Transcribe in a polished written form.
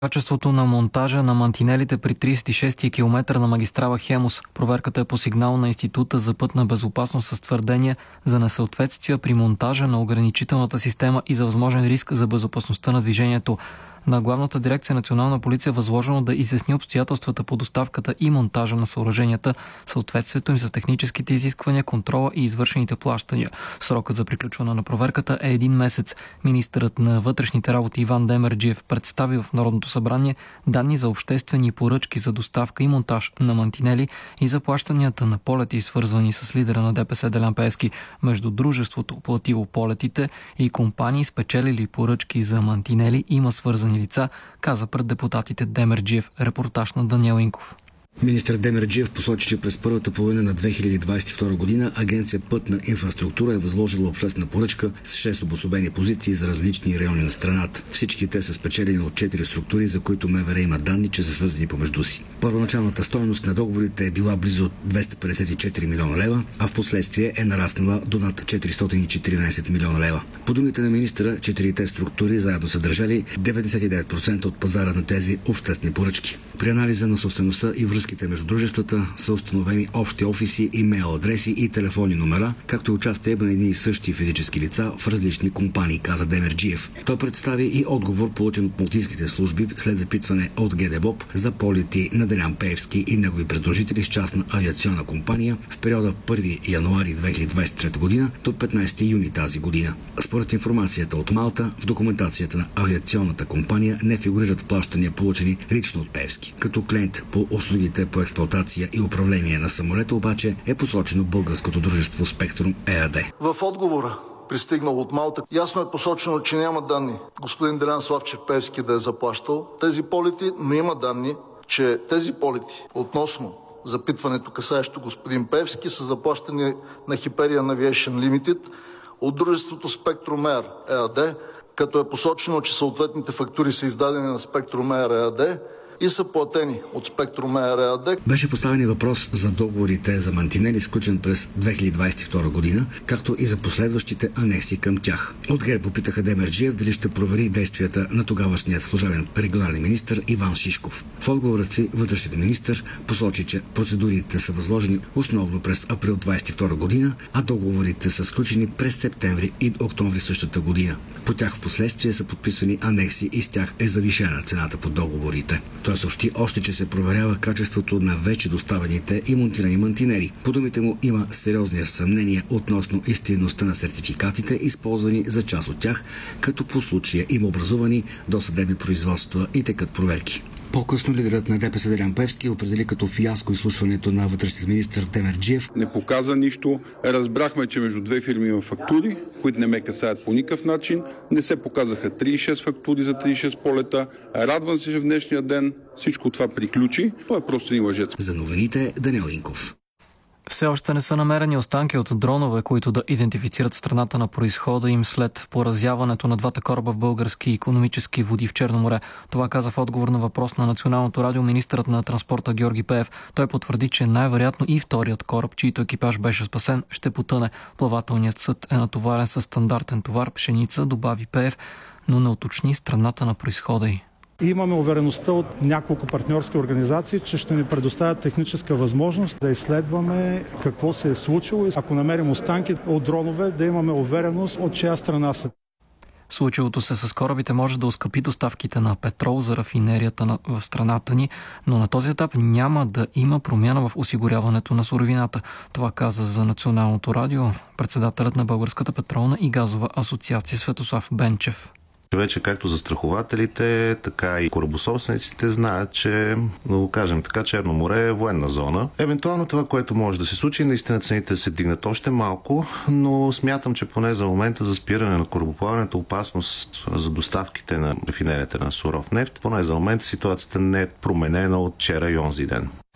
Качеството на монтажа на мантинелите при 36-ти километър на магистрала Хемус. Проверката е по сигнал на Института за пътна безопасност с твърдение за несъответствия при монтажа на ограничителната система и за възможен риск за безопасността на движението. На Главната дирекция Национална полиция е възложено да изясни обстоятелствата по доставката и монтажа на съоръженията, съответствието им с техническите изисквания, контрола и извършените плащания. Срокът за приключване на проверката е 1 месец. Министърът на вътрешните работи Иван Демерджиев представи в Народното събрание данни за обществени поръчки за доставка и монтаж на мантинели и за плащанията на полети, свързвани с лидера на ДПС Делян Пеевски. Между дружеството, платило полетите, и компании, спечелили поръчки за мантинели, има свързани лица, каза пред депутатите Демерджиев. Репортаж на Даниел Инков. Министър Демерджиев посочи, че през първата половина на 2022 година Агенция Пътна инфраструктура е възложила обществена поръчка с 6 обособени позиции за различни райони на страната. Всички те са спечелени от 4 структури, за които МВР има данни, че са свързани помежду си. Първоначалната стойност на договорите е била близо 254 милиона лева, а в последствие е нараснала до над 414 милиона лева. По думите на министъра, 4-те структури заедно са държали 99% от пазара на тези обществени поръчки. При анализа на собствеността и връзките между дружествата са установени общи офиси, имейл адреси и телефонни номера, както и участие на едни и същи физически лица в различни компании, каза Демерджиев. Той представи и отговор, получен от малтийските служби след запитване от ГДБОП за полети на Делян Пеевски и негови предложители с частна авиационна компания в периода 1 януари 2023 година до 15 юни тази година. Според информацията от Малта, в документацията на авиационната компания не фигурират плащания, получени лично от Пеевски. Като клиент по услугите по експлоатация и управление на самолета обаче е посочено българското дружество Спектрум ЕАД. В отговора, пристигнал от Малта, ясно е посочено, че няма данни господин Делян Славчев Пеевски да е заплащал тези полети, но има данни, че тези полети относно запитването, касаещо господин Пеевски, са заплащани на Hyperion Aviation Limited от дружеството Spectrum Air ЕАД, като е посочено, че съответните фактури са издадени на Spectrum Air ЕАД и са платени от Spectrum Air ЕАД. Беше поставен въпрос за договорите за мантинели, сключен през 2022 година, както и за последващите анекси към тях. От ГЕРБ попитаха Демерджиев дали ще провери действията на тогавашният служебен регионален министър Иван Шишков. В отговорът си вътрешният министър посочи, че процедурите са възложени основно през април 2022 година, а договорите са сключени през септември и октомври същата година. По тях в последствие са подписани анекси и с тях е завишена цената по договорите. Той съобщи още, че се проверява качеството на вече доставените и монтирани мантинери. По думите му има сериозни съмнения относно истинността на сертификатите, използвани за част от тях, като по случая има образувани досъдебни производства и текат проверки. По-късно лидерът на ДПС Делян Пеевски определи като фиаско изслушването на вътрешния министър Демерджиев. Не показа нищо. Разбрахме, че между две фирми има фактури, които не ме касаят по никакъв начин. Не се показаха 36 фактури за 36 полета. Радвам се, че в днешния ден всичко това приключи. Това е просто един лъжец. За новините Даниел Инков. Все още не са намерени останки от дронове, които да идентифицират страната на произхода им след поразяването на двата кораба в български икономически води в Черно море. Това каза в отговор на въпрос на Националното радио министърът на транспорта Георги Пеев. Той потвърди, че най-вероятно и вторият кораб, чийто екипаж беше спасен, ще потъне. Плавателният съд е натоварен със стандартен товар пшеница, добави Пеев, но не уточни страната на произхода й. Имаме увереността от няколко партньорски организации, че ще ни предоставят техническа възможност да изследваме какво се е случило и ако намерим останки от дронове, да имаме увереност от чия страна са. Случилото се с корабите може да оскъпи доставките на петрол за рафинерията в страната ни, но на този етап няма да има промяна в осигуряването на суровината. Това каза за Националното радио председателят на Българската петролна и газова асоциация Светослав Бенчев. Вече както застрахователите, така и корабособствениците знаят, че, да го кажем така, Черно море е военна зона. Евентуално това, което може да се случи, наистина цените се дигнат още малко, но смятам, че поне за момента за спиране на корабоплаването, опасност за доставките на рафинерията на суров нефт, поне за момента ситуацията не е променена от вчера и онзи ден.